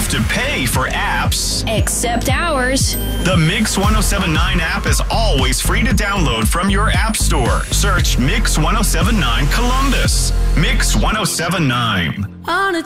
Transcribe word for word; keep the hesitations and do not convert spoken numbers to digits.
have to pay for apps. Except ours. The Mix ten seventy-nine app is always free to download from your app store. Search Mix ten seventy-nine Columbus. Mix ten seventy-nine. On a